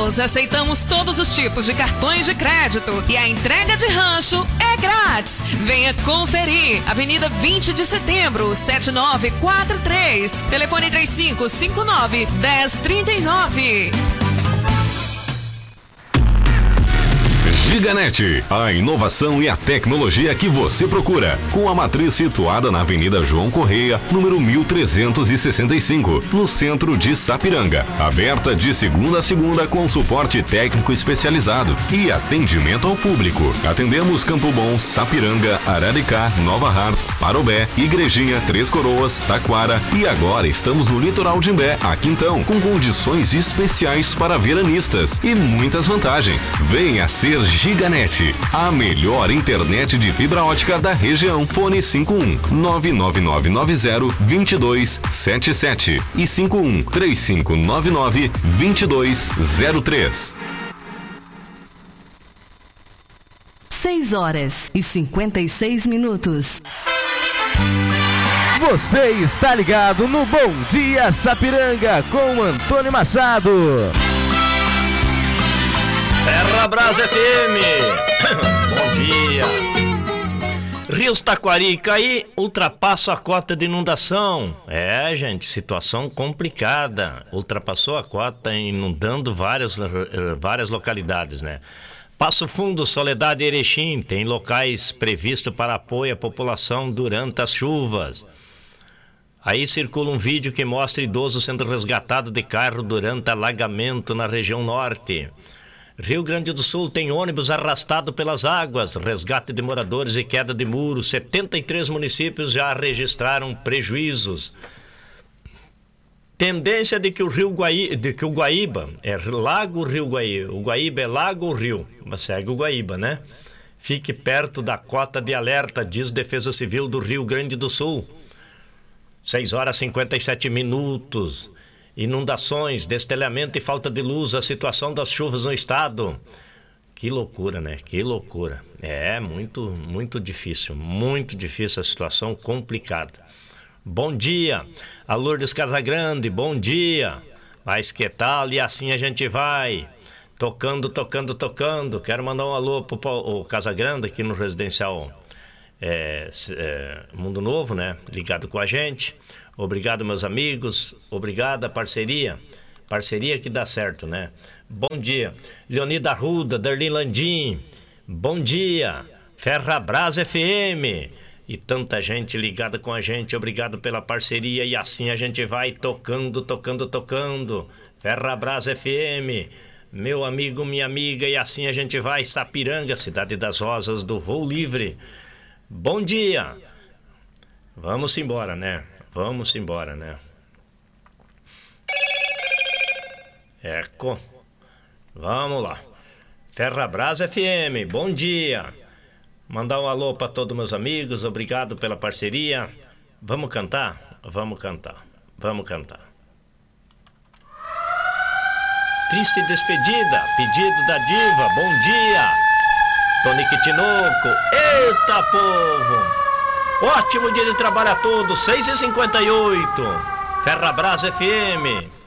Pneus, aceitamos todos os tipos de cartões de crédito e a entrega de rancho é grátis. Venha conferir. Avenida 20 de Setembro, 7943. Telefone 3559-1039. Giganet, a inovação e a tecnologia que você procura, com a matriz situada na Avenida João Correia, número 1365, no centro de Sapiranga, aberta de segunda a segunda com suporte técnico especializado e atendimento ao público. Atendemos Campo Bom, Sapiranga, Araricá, Nova Hartz, Parobé, Igrejinha, Três Coroas, Taquara e agora estamos no litoral de Imbé, aqui então, com condições especiais para veranistas e muitas vantagens. Venha ser Giganet, a melhor internet de fibra ótica da região. Fone 51 99990-2277 e 51 3599-2203. 6h56. Você está ligado no Bom Dia Sapiranga com Antônio Machado. Ferrabras FM. Bom dia. Rios Taquari e Caí ultrapassam a cota de inundação. Gente, situação complicada. Ultrapassou a cota, inundando várias localidades, né? Passo Fundo, Soledade e Erechim tem locais previstos para apoio à população durante as chuvas. Aí circula um vídeo que mostra idoso sendo resgatado de carro durante alagamento na região norte. Rio Grande do Sul tem ônibus arrastado pelas águas, resgate de moradores e queda de muros. 73 municípios já registraram prejuízos. Tendência de que o Guaíba é lago Rio Guaíba. O Guaíba é lago ou rio? Mas segue o Guaíba, né? Fique perto da cota de alerta, diz Defesa Civil do Rio Grande do Sul. 6h57. Inundações, destelhamento e falta de luz, a situação das chuvas no estado. Que loucura, né? Que loucura. Muito difícil a situação, complicada. Bom dia, a Lourdes Casagrande, bom dia. Mas que tal? E assim a gente vai. Tocando. Quero mandar um alô pro Casagrande aqui no Residencial Mundo Novo, né? Ligado com a gente. Obrigado, meus amigos. Obrigado a parceria. Parceria que dá certo, né? Bom dia. Leonida Arruda, Darlene Landim. Bom dia. Ferrabras FM. E tanta gente ligada com a gente. Obrigado pela parceria. E assim a gente vai tocando. Ferrabras FM. Meu amigo, minha amiga. E assim a gente vai. Sapiranga, Cidade das Rosas do Voo Livre. Bom dia. Vamos embora, né? Eco. Vamos lá. Ferrabras FM, bom dia. Mandar um alô para todos meus amigos, obrigado pela parceria. Vamos cantar? Vamos cantar. Triste despedida, pedido da diva, bom dia. Tonique Tinoco, eita povo. Ótimo dia de trabalho a todos, 6h58. Ferrabras FM.